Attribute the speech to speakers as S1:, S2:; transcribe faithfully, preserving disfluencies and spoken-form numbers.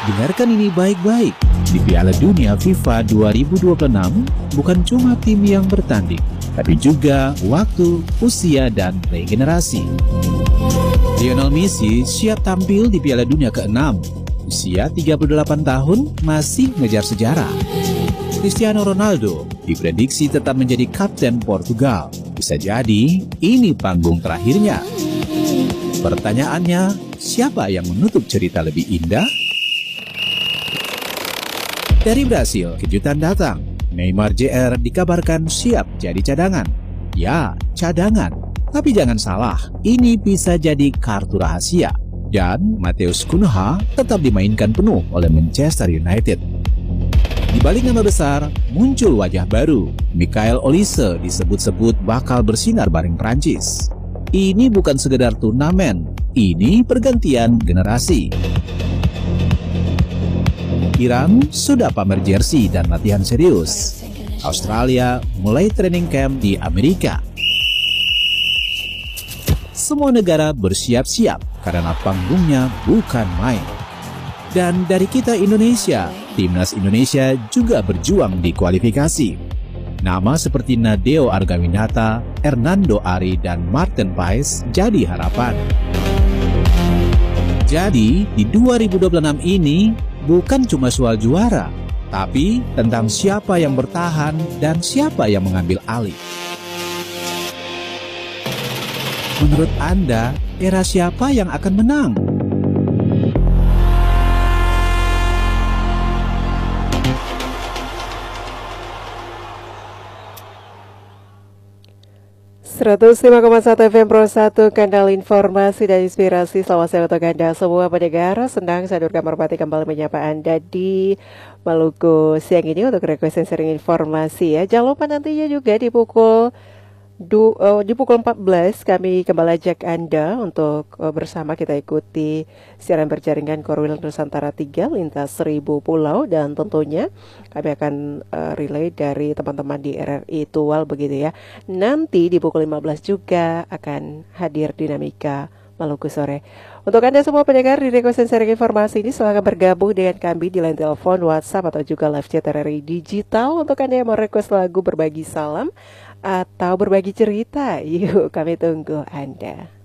S1: Dengarkan ini baik-baik. Di Piala Dunia FIFA dua ribu dua puluh enam, bukan cuma tim yang bertanding, tapi juga waktu, usia, dan regenerasi. Lionel Messi siap tampil di Piala Dunia keenam. Usia tiga puluh delapan tahun, masih ngejar sejarah. Cristiano Ronaldo diprediksi tetap menjadi kapten Portugal. Bisa jadi ini panggung terakhirnya. Pertanyaannya, siapa yang menutup cerita lebih indah? Dari Brasil, kejutan datang. Neymar Junior dikabarkan siap jadi cadangan. Ya, cadangan. Tapi jangan salah, ini bisa jadi kartu rahasia. Dan Matheus Cunha tetap dimainkan penuh oleh Manchester United. Di balik nama besar, muncul wajah baru. Michael Olise disebut-sebut bakal bersinar bareng Prancis. Ini bukan sekedar turnamen, ini pergantian generasi. Iran sudah pamer jersey dan latihan serius. Australia mulai training camp di Amerika. Semua negara bersiap-siap karena panggungnya bukan main. Dan dari kita Indonesia, Timnas Indonesia juga berjuang di kualifikasi. Nama seperti Nadeo Argawinata, Hernando Ari, dan Martin Paes jadi harapan. Jadi, di dua ribu dua puluh enam ini, bukan cuma soal juara, tapi tentang siapa yang bertahan dan siapa yang mengambil alih. Menurut Anda, era siapa yang akan menang?
S2: seratus lima koma satu F M Pro satu, kanal informasi dan inspirasi. Selamat siang untuk Anda semua pendengar. Senang saya Durga Merpati kembali menyapa Anda di Maluku siang ini untuk request and sharing informasi ya. Jangan lupa nantinya juga di pukul Du, uh, di pukul empat belas kami kembali ajak Anda untuk uh, bersama kita ikuti siaran berjaringan Korwil Nusantara tiga lintas seribu pulau, dan tentunya kami akan uh, relay dari teman-teman di R R I Tual begitu ya. Nanti di pukul lima belas juga akan hadir dinamika Maluku sore. Untuk Anda semua pendengar di request and sharing informasi ini, silakan bergabung dengan kami di line telepon, WhatsApp, atau juga live chat R R I digital. Untuk Anda yang mau request lagu, berbagi salam, atau berbagi cerita, yuk kami tunggu Anda.